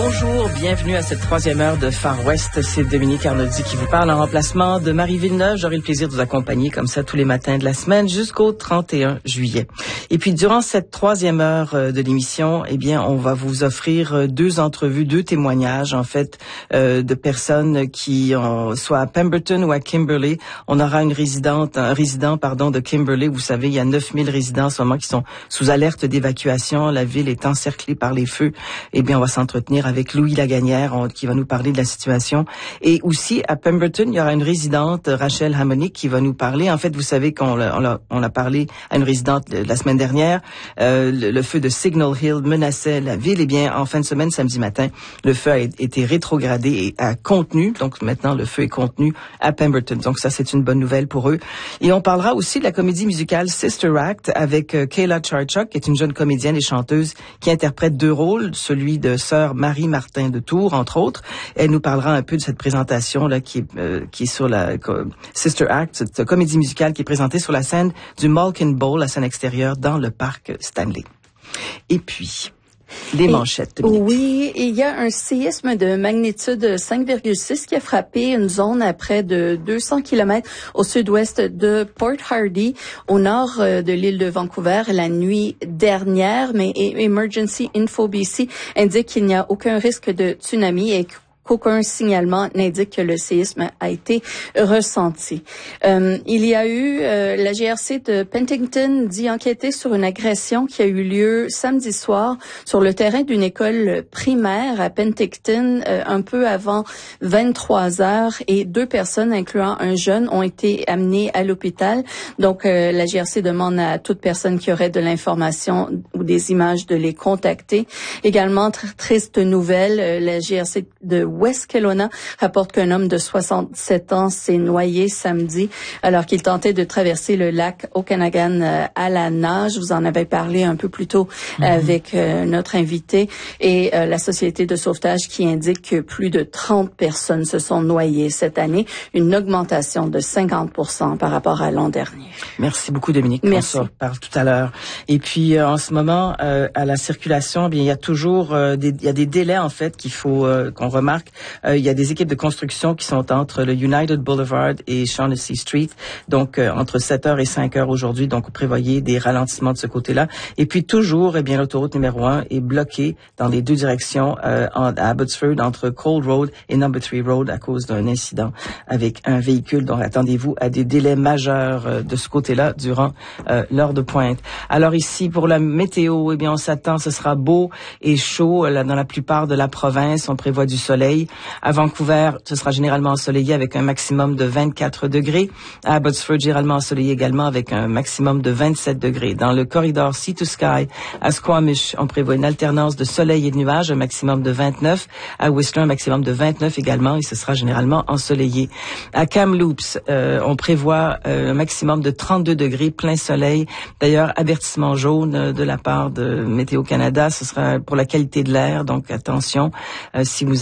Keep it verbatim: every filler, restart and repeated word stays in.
Bonjour, bienvenue à cette troisième heure de Far West. C'est Dominique Arnoldi qui vous parle en remplacement de Marie Villeneuve. J'aurai le plaisir de vous accompagner comme ça tous les matins de la semaine jusqu'au trente et un juillet. Et puis durant cette troisième heure de l'émission, eh bien, on va vous offrir deux entrevues, deux témoignages en fait euh, de personnes qui ont, soit à Pemberton ou à Kimberley. On aura une résidente, un résident pardon de Kimberley. Vous savez, il y a neuf mille résidents en ce moment qui sont sous alerte d'évacuation. La ville est encerclée par les feux. Eh bien, on va s'entretenir avec Louis Laganière on, qui va nous parler de la situation. Et aussi, à Pemberton, il y aura une résidente, Rachel Hamonic, qui va nous parler. En fait, vous savez qu'on l'a, on l'a, on a parlé à une résidente la semaine dernière. Euh, le, le feu de Signal Hill menaçait la ville. Eh bien, en fin de semaine, samedi matin, le feu a été rétrogradé et a contenu. Donc, maintenant, le feu est contenu à Pemberton. Donc, ça, c'est une bonne nouvelle pour eux. Et on parlera aussi de la comédie musicale Sister Act avec euh, Kayla Charchuk, qui est une jeune comédienne et chanteuse qui interprète deux rôles, celui de sœur Marie Martin de Tours, entre autres. Elle nous parlera un peu de cette présentation là qui est euh, qui est sur la euh, Sister Act, cette comédie musicale qui est présentée sur la scène du Malkin Bowl, la scène extérieure dans le parc Stanley. Et puis les et, manchettes. Oui, il y a un séisme de magnitude cinq virgule six qui a frappé une zone à près de deux cents kilomètres au sud-ouest de Port Hardy, au nord de l'île de Vancouver, la nuit dernière. Mais Emergency Info B C indique qu'il n'y a aucun risque de tsunami et qu'aucun signalement n'indique que le séisme a été ressenti. Euh, il y a eu, euh, la G R C de Penticton dit enquêter sur une agression qui a eu lieu samedi soir sur le terrain d'une école primaire à Penticton, euh, un peu avant vingt-trois heures, et deux personnes, incluant un jeune, ont été amenées à l'hôpital. Donc, euh, la G R C demande à toute personne qui aurait de l'information ou des images de les contacter. Également, très triste nouvelle, euh, la G R C de West Kelowna rapporte qu'un homme de soixante-sept ans s'est noyé samedi alors qu'il tentait de traverser le lac Okanagan euh, à la nage. Vous en avez parlé un peu plus tôt mm-hmm. avec euh, notre invité et euh, la Société de sauvetage qui indique que plus de trente personnes se sont noyées cette année, une augmentation de cinquante pour cent par rapport à l'an dernier. Merci beaucoup Dominique. Merci. On se parle tout à l'heure. Et puis euh, en ce moment, euh, à la circulation, eh bien il y a toujours euh, des, il y a des délais en fait qu'il faut euh, qu'on remarque. Euh, il y a des équipes de construction qui sont entre le United Boulevard et Shaughnessy Street, donc euh, entre sept heures et cinq heures aujourd'hui. Donc, vous prévoyez des ralentissements de ce côté-là. Et puis toujours, eh bien, l'autoroute numéro un est bloquée dans les deux directions euh, en, à Abbotsford, entre Cole Road et Number three Road, à cause d'un incident avec un véhicule. Donc, attendez-vous à des délais majeurs euh, de ce côté-là durant euh, l'heure de pointe. Alors ici, pour la météo, eh bien, on s'attend, ce sera beau et chaud là, dans la plupart de la province. On prévoit du soleil. À Vancouver, ce sera généralement ensoleillé avec un maximum de vingt-quatre degrés. À Abbotsford, généralement ensoleillé également avec un maximum de vingt-sept degrés. Dans le corridor Sea to Sky, à Squamish, on prévoit une alternance de soleil et de nuages, un maximum de vingt-neuf. À Whistler, un maximum de vingt-neuf également, et ce sera généralement ensoleillé. À Kamloops, euh, on prévoit euh, un maximum de trente-deux degrés, plein soleil. D'ailleurs, avertissement jaune de la part de Météo Canada, ce sera pour la qualité de l'air, donc attention, euh, si vous